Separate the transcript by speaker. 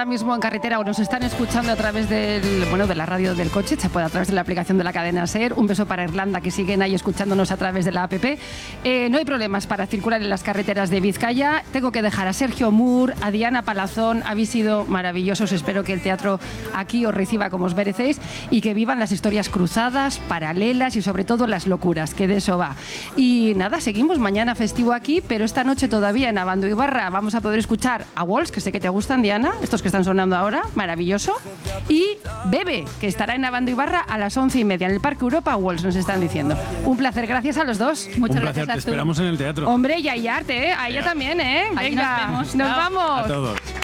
Speaker 1: ahora mismo en carretera o nos están escuchando a través de la radio del coche, se puede a través de la aplicación de la cadena SER. Un beso para Irlanda, que siguen ahí escuchándonos a través de la app. No hay problemas para circular en las carreteras de Vizcaya. Tengo que dejar a Sergio Moore, a Diana Palazón. Habéis sido maravillosos. Espero que el teatro aquí os reciba como os merecéis y que vivan las historias cruzadas, paralelas y sobre todo las locuras, que de eso va. Y nada, seguimos mañana festivo aquí, pero esta noche todavía en Abando Ibarra vamos a poder escuchar a Walls, que sé que te gustan, Diana, estos que están sonando ahora, maravilloso, y Bebe, que estará en Abando Ibarra a las 11:30 en el Parque Europa. Walls nos están diciendo. Un placer, gracias a los dos.
Speaker 2: Muchas gracias. Te esperamos en el teatro.
Speaker 1: Hombre, y hay arte, ¿eh? A ella también, ¿eh? Venga, nos vamos.
Speaker 2: A todos.